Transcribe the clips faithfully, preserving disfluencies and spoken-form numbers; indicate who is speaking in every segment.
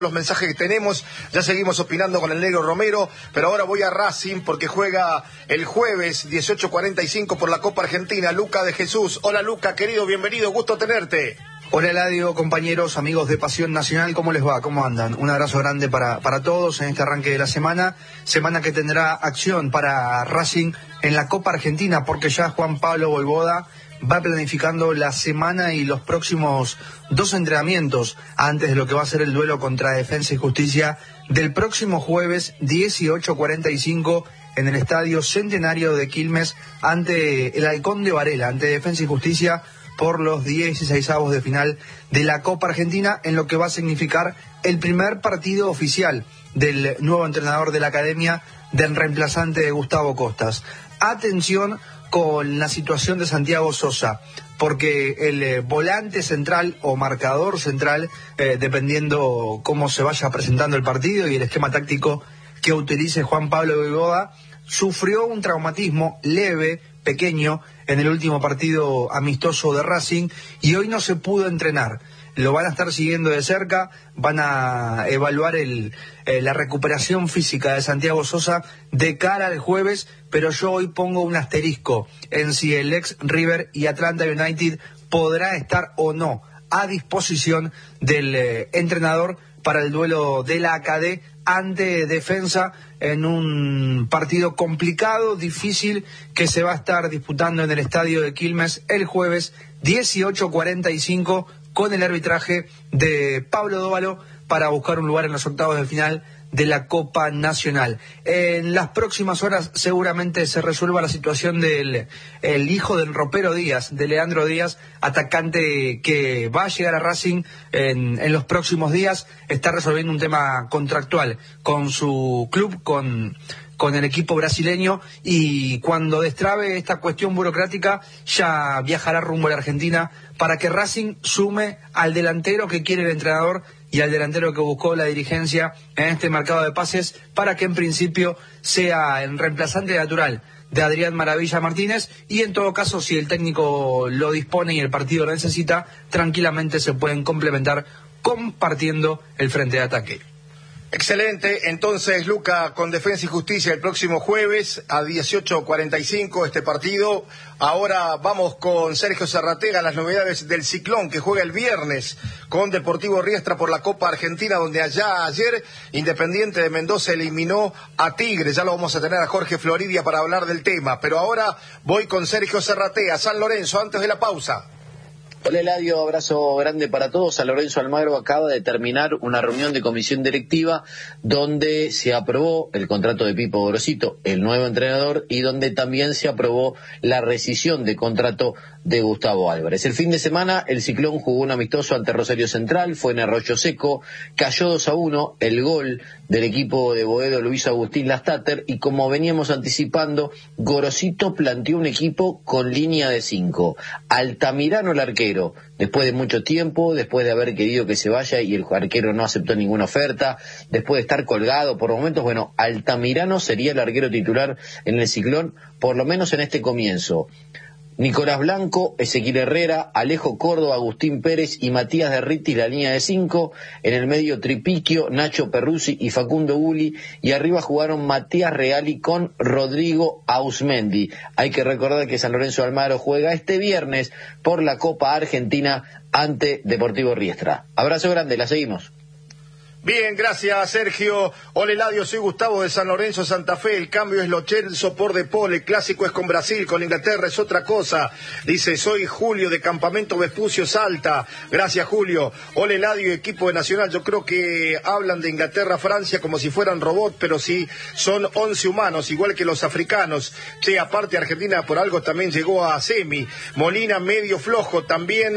Speaker 1: Los mensajes que tenemos, ya seguimos opinando con el Negro Romero, pero ahora voy a Racing porque juega el jueves dieciocho cuarenta y cinco por la Copa Argentina. Luca de Jesús. Hola Luca, querido, bienvenido, gusto tenerte.
Speaker 2: Hola Eladio, compañeros, amigos de Pasión Nacional, ¿cómo les va? ¿Cómo andan? Un abrazo grande para, para todos en este arranque de la semana, semana que tendrá acción para Racing en la Copa Argentina, porque ya Juan Pablo Vojvoda va planificando la semana y los próximos dos entrenamientos antes de lo que va a ser el duelo contra Defensa y Justicia del próximo jueves dieciocho cuarenta y cinco en el Estadio Centenario de Quilmes ante el Halcón de Varela, ante Defensa y Justicia por los dieciseisavos de final de la Copa Argentina, en lo que va a significar el primer partido oficial del nuevo entrenador de la academia, del reemplazante de Gustavo Costas. Atención con la situación de Santiago Sosa, porque el eh, volante central o marcador central, eh, dependiendo cómo se vaya presentando el partido y el esquema táctico que utilice Juan Pablo Vojvoda, sufrió un traumatismo leve, pequeño, en el último partido amistoso de Racing y hoy no se pudo entrenar. Lo van a estar siguiendo de cerca, van a evaluar el, eh, la recuperación física de Santiago Sosa de cara al jueves, pero yo hoy pongo un asterisco en si el ex River y Atlanta United podrá estar o no a disposición del eh, entrenador para el duelo de la A C A D ante Defensa en un partido complicado, difícil, que se va a estar disputando en el Estadio de Quilmes el jueves dieciocho cuarenta y cinco con el arbitraje de Pablo Dóvalo para buscar un lugar en los octavos de final de la Copa Nacional. En las próximas horas seguramente se resuelva la situación del el hijo del ropero Díaz, de Leandro Díaz, atacante que va a llegar a Racing en, en los próximos días. Está resolviendo un tema contractual con su club, con... con el equipo brasileño, y cuando destrabe esta cuestión burocrática ya viajará rumbo a la Argentina para que Racing sume al delantero que quiere el entrenador y al delantero que buscó la dirigencia en este mercado de pases, para que en principio sea el reemplazante natural de Adrián Maravilla Martínez, y en todo caso, si el técnico lo dispone y el partido lo necesita, tranquilamente se pueden complementar compartiendo el frente de ataque.
Speaker 1: Excelente, entonces Luca, con Defensa y Justicia el próximo jueves a dieciocho cuarenta y cinco este partido. Ahora vamos con Sergio Zarratega, las novedades del Ciclón que juega el viernes con Deportivo Riestra por la Copa Argentina, donde allá ayer Independiente de Mendoza eliminó a Tigre. Ya lo vamos a tener a Jorge Floridia para hablar del tema, pero ahora voy con Sergio Zarratega, San Lorenzo, antes de la pausa.
Speaker 3: Hola Eladio, abrazo grande para todos. San Lorenzo Almagro acaba de terminar una reunión de comisión directiva donde se aprobó el contrato de Pipo Gorosito, el nuevo entrenador, y donde también se aprobó la rescisión de contrato de Gustavo Álvarez. El fin de semana el Ciclón jugó un amistoso ante Rosario Central, fue en Arroyo Seco, cayó dos a uno, el gol del equipo de Boedo Luis Agustín Lastater, y como veníamos anticipando, Gorosito planteó un equipo con línea de cinco. Altamirano el arquero, después de mucho tiempo, después de haber querido que se vaya y el arquero no aceptó ninguna oferta, después de estar colgado por momentos, bueno, Altamirano sería el arquero titular en el Ciclón, por lo menos en este comienzo. Nicolás Blanco, Ezequiel Herrera, Alejo Córdoba, Agustín Pérez y Matías Derriti, la línea de cinco, en el medio Tripiquio, Nacho Perruzzi y Facundo Gulli, y arriba jugaron Matías Reali con Rodrigo Ausmendi. Hay que recordar que San Lorenzo de Almagro juega este viernes por la Copa Argentina ante Deportivo Riestra. Abrazo grande, la seguimos.
Speaker 1: Bien, gracias Sergio. Hola Eladio, soy Gustavo de San Lorenzo, Santa Fe. El cambio es Lo Celso por De Paul. El clásico es con Brasil, con Inglaterra es otra cosa. Dice, soy Julio de Campamento Vespucio, Salta. Gracias Julio. Hola Eladio, equipo de Nacional. Yo creo que hablan de Inglaterra, Francia como si fueran robots, pero sí son once humanos, igual que los africanos. Che, aparte Argentina por algo también llegó a semi. Molina medio flojo también.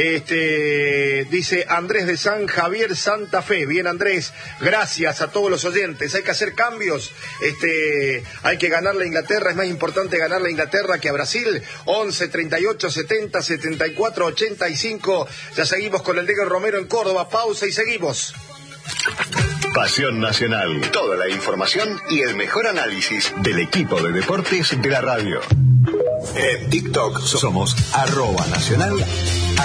Speaker 1: Este, dice Andrés de San Javier, Santa Fe. Bien Andrés, gracias a todos los oyentes. Hay que hacer cambios, este, hay que ganarle a Inglaterra, es más importante ganarle a Inglaterra que a Brasil. Once, treinta y ocho, setenta, setenta y cuatro, ochenta y cinco. Ya seguimos con el Negro Romero en Córdoba. Pausa y seguimos.
Speaker 4: Pasión Nacional, toda la información y el mejor análisis del equipo de deportes de la radio. En TikTok somos arroba nacional